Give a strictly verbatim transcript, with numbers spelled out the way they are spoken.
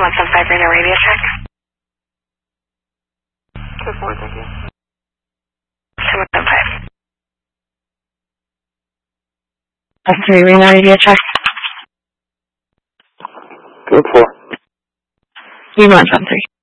one seven five Reno radio check. Two four, thank you. two one seven five. S three Reno radio check. Two four. three one seven three.